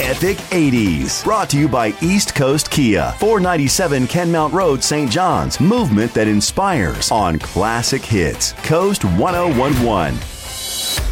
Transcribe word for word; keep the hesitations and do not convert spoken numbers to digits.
Epic eighties. Brought to you by East Coast Kia. four ninety-seven Kenmount Road, Saint John's. Movement that inspires on Classic Hits. Coast ten eleven.